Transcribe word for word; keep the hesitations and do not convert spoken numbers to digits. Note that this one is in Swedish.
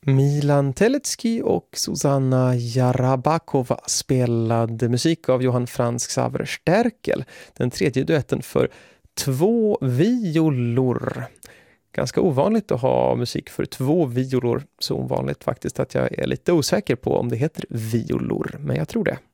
Milan Telecki och Susanna Jarabakova spelade musik av Johann Franz Xaver Sterkel, den tredje duetten för två violor. Ganska ovanligt att ha musik för två violor, så ovanligt faktiskt att jag är lite osäker på om det heter violor, men jag tror det.